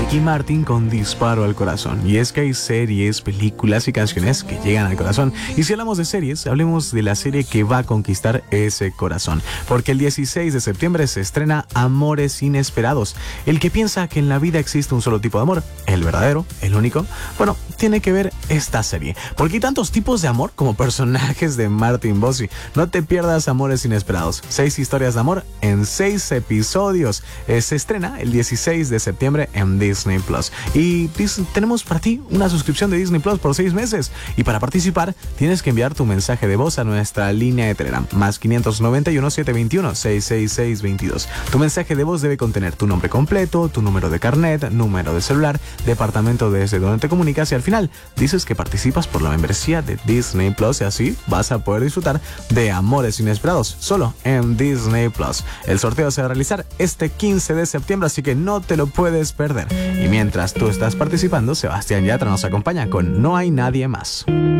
Ricky Martin con Disparo al Corazón. Y es que hay series, películas y canciones que llegan al corazón. Y si hablamos de series, hablemos de la serie que va a conquistar ese corazón. Porque el 16 de septiembre se estrena Amores Inesperados. El que piensa que en la vida existe un solo tipo de amor, el verdadero, el único, bueno, tiene que ver esta serie. Porque hay tantos tipos de amor como personajes de Martin Bossy. No te pierdas Amores Inesperados. 6 historias de amor en 6 episodios. Se estrena el 16 de septiembre en Disney Plus. Y tenemos para ti una suscripción de Disney Plus por 6 meses. Y para participar, tienes que enviar tu mensaje de voz a nuestra línea de Telegram, más 591 721 66622. Tu mensaje de voz debe contener tu nombre completo, tu número de carnet, número de celular, departamento desde donde te comunicas y al final dices que participas por la membresía de Disney Plus y así vas a poder disfrutar de Amores Inesperados solo en Disney Plus. El sorteo se va a realizar este 15 de septiembre, así que no te lo puedes perder. Y mientras tú estás participando, Sebastián Yatra nos acompaña con No hay nadie más.